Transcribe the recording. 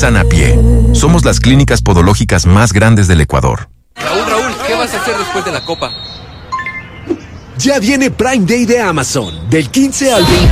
Sana Pie. Somos las clínicas podológicas más grandes del Ecuador. Raúl, ¿qué vas a hacer después de la copa? Ya viene Prime Day de Amazon, del 15 al 20.